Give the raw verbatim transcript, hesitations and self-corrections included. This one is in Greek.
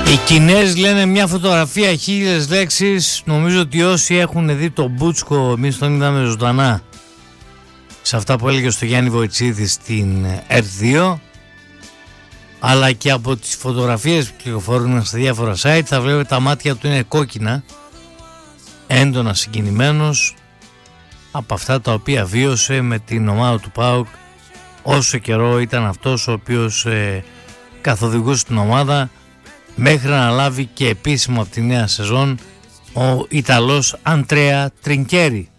Οι Κινέζοι λένε μια φωτογραφία χίλιες λέξεις. Νομίζω ότι όσοι έχουν δει τον Μπούτσκο, εμείς τον είδαμε ζωντανά σε αυτά που έλεγε στο Γιάννη Βοητσίδη στην ερ δύο, αλλά και από τις φωτογραφίες που κυκλοφορούν στα διάφορα site θα βλέπετε τα μάτια του είναι κόκκινα, έντονα συγκινημένος από αυτά τα οποία βίωσε με την ομάδα του ΠΑΟΚ όσο καιρό ήταν αυτός ο οποίος ε, καθοδηγούσε την ομάδα μέχρι να λάβει και επίσημα από τη νέα σεζόν ο Ιταλός Αντρέα Τρινκέρι.